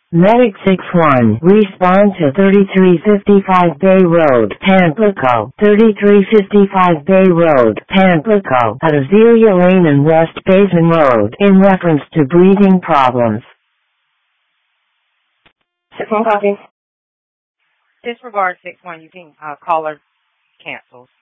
Medic 6-1, respond to 3355 Bay Road, Tampico. 3355 Bay Road, Tampico, at Azalea Lane and West Basin Road, in reference to breathing problems. 6-1 copy. Disregard 6-1. You can caller cancels.